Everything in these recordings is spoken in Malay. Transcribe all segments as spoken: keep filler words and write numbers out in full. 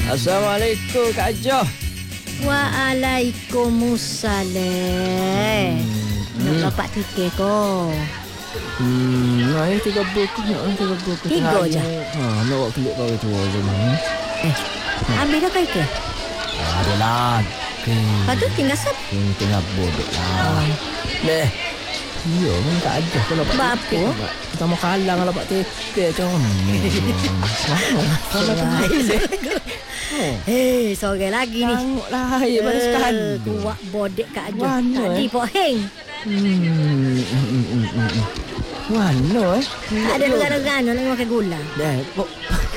Assalamualaikum Kak Joh. Waalaikumsalam. Hmm. Nak dapat tiket ko. Hmm, ai tiga buku nak tiga buku. Tiga je. Ha, nak buat kelik kau tu je ni. Eh. Ambil dah ke? Ada lagi. Patut tinggal sap. Ini tengah bodoh lah. Leh. Iya, kan tak ada kalau Pak. Apa? Kita mau kalang kalau Pak tiket comel. Eh, sore lagi ni. Tengoklah, ya baru sekali. Kuat bodek Kak Jo. Tadi Pok Heng. Hmm. Mana eh? Tak ada dengar-dengar nak makan gula. Dah, Pok.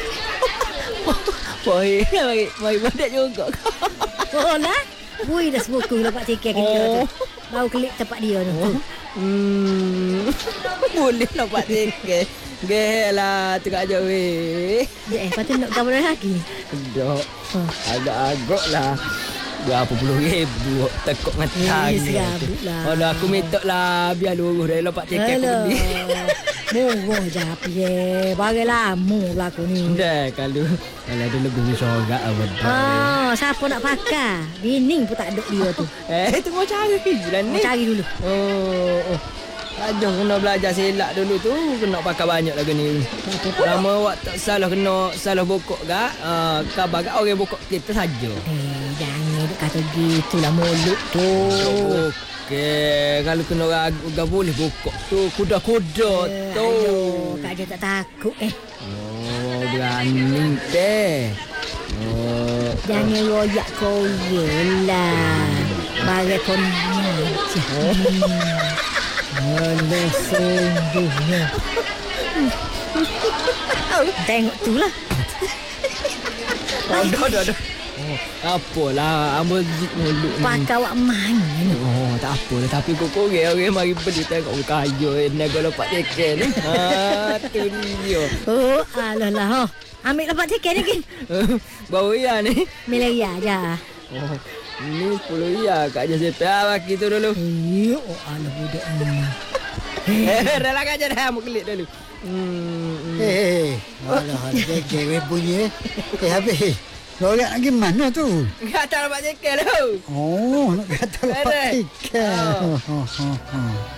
Pok Heng bagi bagi bodek juga. Oh lah. Bui dah sebuku dapat tiket kita tu. Baru klik tempat dia tu. Hmm. Boleh dapat tiket. Gelah tu Kak Jo weh. Eh, patut nak gambar lagi. Dok. Agak-agak lah. Berapa puluh ribu tekuk ngetang Eh, ni. serabut lah. Kalau aku minta lah biar luruh dah dapat tiket aku beli. Murah je api eh. Bagi lama lah aku ni. Dah kalau kalau ada lebih sorak apa dah. Oh, siapa nak pakai? Bining pun tak ada dia tu. Eh, tu mau cari lah ni. Mau cari dulu. Oh, oh. Ajong kena belajar silap dulu tu. Kena pakai banyak lagi ni. Lama awak tak salah kena salah bokok gak. Ah, khabar gak orang bokok kita saja. Eh, jangan duk kata gitulah mulut tu. Okey, kalau kena ragu gak boleh bokok tu kuda-kuda Eh, tu. aduh, Kak Jo tak takut eh. Oh, berani teh. Oh, Jangan royak kau yelah. Bagi kau ni aja. Alah sungguhnya. Tengok tu lah. oh, dah, dah, dah. Oh, apalah, ambil zip mulut ni. Pakai awak main ni. Oh, tak apalah. Tapi kau korang orang mari beli tengok muka ayo. Nak kau dapat tiket ni. Ha, tu dia. Oh, alah lah. Oh. Ambil dapat tiket ni, Kin. Bawa ya ni. Mileria je. Oh, ni sepuluh ya Kak Jo C P A bagi tu dulu. Eh, oh, alah budak ni. Eh, relax aja dah. Mau klik dulu. Hmm. Eh, alah, alah, cewek punya. Eh, habis. Lorak lagi mana tu? Tak dapat tiket tu. Oh, nak kata dapat Correct. tiket. Oh. Oh, oh, oh.